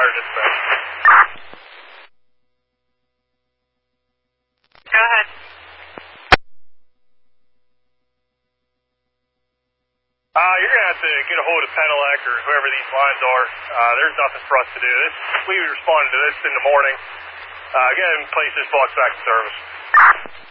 fire dispatch. Go ahead. You're going to have to get a hold of Pedelec or whoever these lines are. There's nothing for us to do. We responded to this in the morning. Go ahead and place this box back in service.